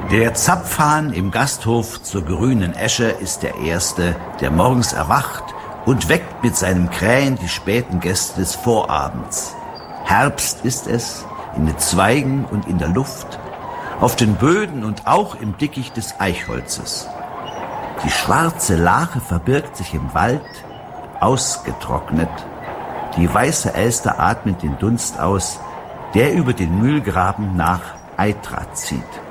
Der Zapfhahn im Gasthof zur grünen Esche ist der Erste, der morgens erwacht und weckt mit seinem Krähen die späten Gäste des Vorabends. Herbst ist es, in den Zweigen und in der Luft, auf den Böden und auch im Dickicht des Eichholzes. Die schwarze Lache verbirgt sich im Wald, ausgetrocknet. Die weiße Elster atmet den Dunst aus, der über den Mühlgraben nach Eitra zieht.